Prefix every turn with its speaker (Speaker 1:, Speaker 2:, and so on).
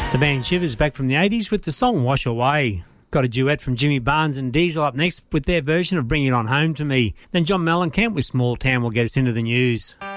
Speaker 1: The band Shivers back from the 80s with the song Wash Away. Got a duet from Jimmy Barnes and Diesel up next with their version of Bring It On Home to Me. Then John Mellencamp with Small Town will get us into the news.